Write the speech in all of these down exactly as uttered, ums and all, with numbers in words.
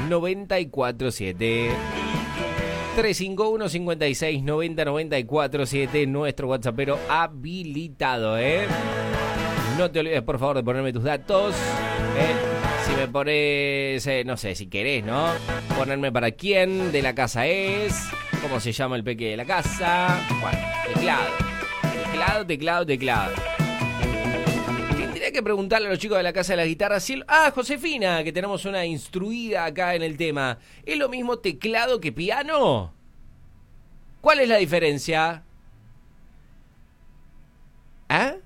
noventa y cuatro siete. tres cinco uno, cincuenta y seis, noventa, noventa y cuatro siete, nuestro WhatsAppero habilitado, ¿eh? No te olvides, por favor, de ponerme tus datos, ¿eh? Si me pones, eh, no sé, si querés, ¿no? Ponerme para quién de la casa es, cómo se llama el peque de la casa. Bueno, teclado, teclado, teclado, teclado. Tendría que preguntarle a los chicos de la casa de las guitarras si... El... Ah, Josefina, que tenemos una instruida acá en el tema. ¿Es lo mismo teclado que piano? ¿Cuál es la diferencia? ¿Ah?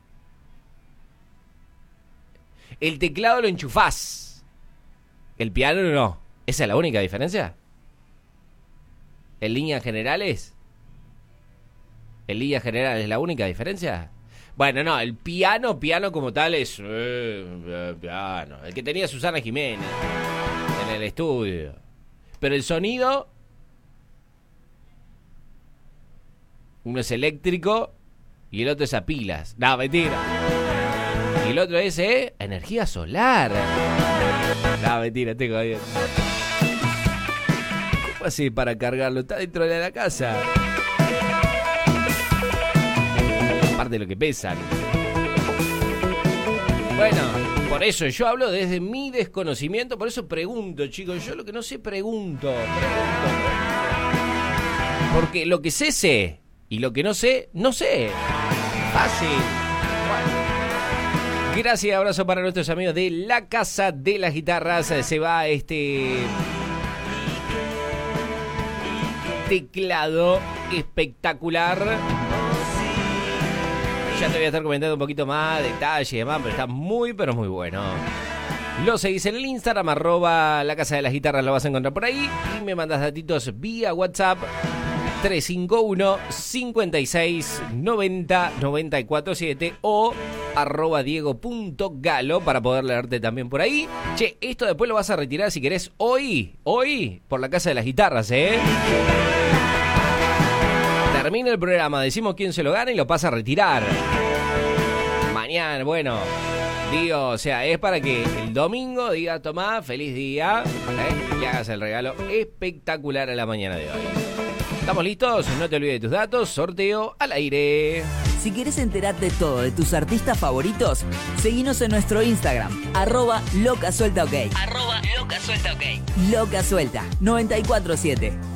El teclado lo enchufás. El piano no. ¿Esa es la única diferencia? ¿En líneas generales? ¿En líneas generales es la única diferencia? Bueno, no, el piano, piano como tal es... Eh, piano. El que tenía Susana Jiménez en el estudio. Pero el sonido... Uno es eléctrico y el otro es a pilas. No, mentira. Y el otro es, ¿eh? Energía solar. No, mentira, estoy jodiendo. ¿Cómo así para cargarlo? Está dentro de la casa. Aparte de lo que pesan. Bueno, por eso yo hablo desde mi desconocimiento. Por eso pregunto, chicos. Yo lo que no sé, pregunto. Pregunto. Porque lo que sé, sé. Y lo que no sé, no sé. Fácil. Bueno. Gracias, abrazo para nuestros amigos de la Casa de las Guitarras. Se va este teclado espectacular. Ya te voy a estar comentando un poquito más, detalles y demás, pero está muy, pero muy bueno. Lo seguís en el Instagram, arroba la Casa de las Guitarras, lo vas a encontrar por ahí. Y me mandas datitos vía WhatsApp. tres cinco uno, cincuenta y seis, noventa, noventa y cuatro siete o arroba diego.galo para poder leerte también por ahí. Che, esto después lo vas a retirar si querés hoy, hoy, por la Casa de las Guitarras, ¿eh? Termina el programa, decimos quién se lo gana y lo pasa a retirar. Mañana, bueno, digo, o sea, es para que el domingo diga, tomá, feliz día, ¿eh? Y hagas el regalo espectacular a la mañana de hoy. ¿Estamos listos? No te olvides de tus datos. Sorteo al aire. Si quieres enterarte todo de tus artistas favoritos, seguinos en nuestro Instagram, arroba locasueltaok. Arroba locasueltaok. Loca Suelta, noventa y cuatro siete.